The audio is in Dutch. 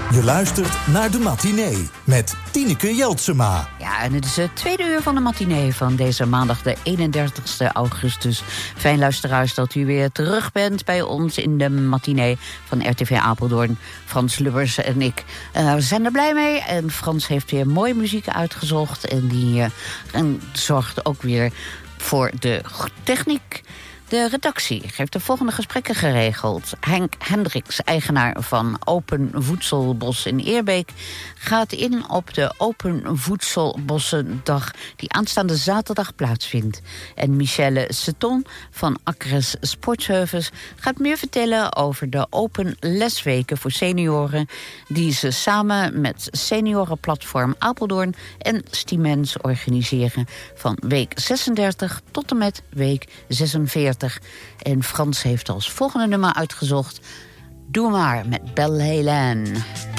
Je luistert naar De Matinee met Tineke Jeltsema. Ja, en het is het tweede uur van de matinee van deze maandag de 31 augustus. Fijn luisteraars dat u weer terug bent bij ons in de matinee van RTV Apeldoorn. Frans Lubbers en ik zijn er blij mee. En Frans heeft weer mooie muziek uitgezocht. En die zorgt ook weer voor de techniek. De redactie heeft de volgende gesprekken geregeld. Henk Hendricks, eigenaar van Open Voedselbos in Eerbeek, gaat in op de Open Voedselbossendag die aanstaande zaterdag plaatsvindt. En Michelle Seton van Acres Sportsheuvels gaat meer vertellen over de open lesweken voor senioren die ze samen met seniorenplatform Apeldoorn en Stimens organiseren van week 36 tot en met week 46. En Frans heeft als volgende nummer uitgezocht Doe maar met Belle Hélène.